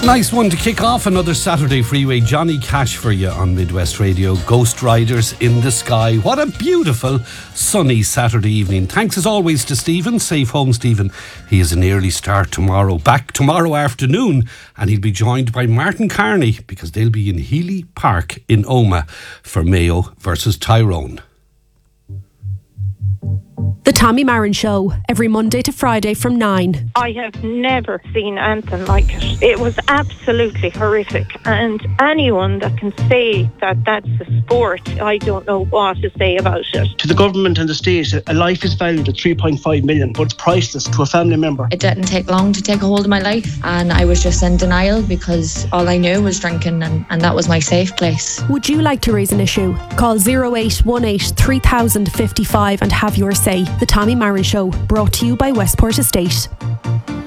Nice one to kick off another Saturday Freeway. Johnny Cash for you on Midwest Radio. Ghost Riders in the Sky. What a beautiful sunny Saturday evening. Thanks as always to Stephen. Safe home, Stephen. He has an early start tomorrow. Back tomorrow afternoon, and he'll be joined by Martin Carney because they'll be in Healy Park in Omagh for Mayo versus Tyrone. The Tommy Marin Show, every Monday to Friday from 9. I have never seen anything like it. It was absolutely horrific. And anyone that can say that that's a sport, I don't know what to say about it. To the government and the state, a life is valued at 3.5 million, but it's priceless to a family member. It didn't take long to take a hold of my life, and I was just in denial because all I knew was drinking, and that was my safe place. Would you like to raise an issue? Call 0818 3055 and have your say. The Tommy Marin Show, brought to you by Westport Estate.